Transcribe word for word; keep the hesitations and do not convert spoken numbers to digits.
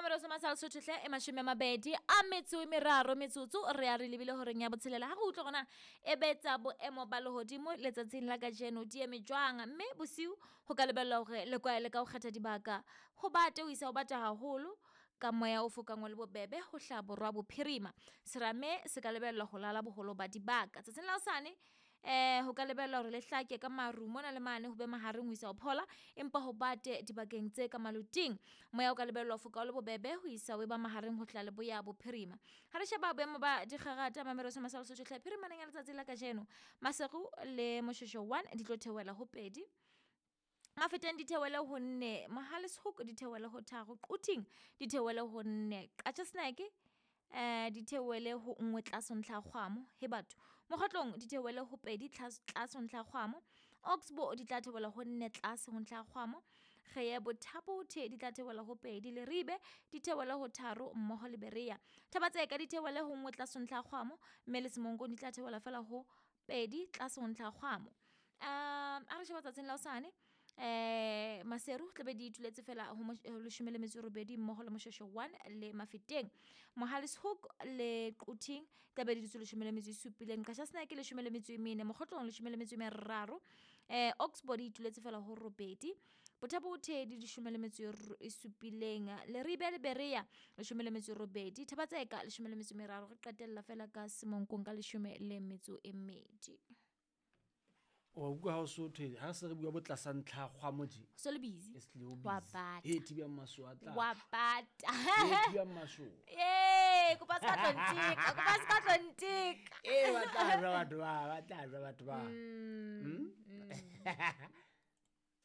mamero sa masal sothle e mashome mabedi a metso e meraro metsotso re a re lebile horeng ya botshelela ha go utlo gona e betsa boemo ba lehodimo letsatsing la ka jeno di eme jwang mme bosiu ho ka lebella hore le kwa le ka go kgetha dibaka ho bate o isa o bata haholo ka moya o fokangwa le bobebe ho hla borwa bophirima serame se ka lebella ho lala boholo ba dibaka tsatsing la hosane eh ho ka lebella hore le hlake ka maru mona le mane ho be mahareng ho isa o phola empa ho bate dibakeng tse ka maluting moya o ka lebella ho foka le bobebe ho isa we ba mahareng ho hla le boya bophirima ha re sheba boemo ba dikgarata mamero sa masalo sothle phirima neng ya letsatsi la ka jeno maseru le moshosho one di tlo theoela ho pedi Mafeteng di theoele ho nne Mahalishoek di theoele ho tharo Quting di theoele ho nne Qacha Snake eh di theoele ho nngwe tlasontla kgwamo he batho Mokgotlong di theoele ho pedi tlasontla kgwamo Oxbow di tla theoela ho nne tlase ho ntla kgwamo Geye Bothapothe di tla theoela ho pedi le Ribe di theoele ho tharo mmoho le Berea Thabatseka di theoele ho nngwe tlasontla kgwamo mme le Semongo di tla theoela fela ho pedi tlasontla kgwamo um a re sheba tsatsing la hosane eh Maseru tla be di ituletse fela ho leshome le metso e robedi mmoho le moshosho one le Mafeteng Mahalishoek le Quting tla be di ditse leshome le metso e supileng Qacha Snake le leshome le metso e mene Mokgotlong le leshome le metso e meraro eh Oxbow di ituletse fela ho robedi Bothapothe di leshome le metso e supileng le Ribe le Berea leshome le metso e robedi Thabatseka leshome le metso e meraro re qetella fela ka Semonkong ka leshome le metso e mmedi o bua ha so thwe ha se re bua botlasa ntlha kgwamo je so le busy wa bata e tibia maso atla wa bata e tibia maso eh kupa ska tlontika kupa ska tlontika eh wa tla ra batho ba wa tla ra batho ba mm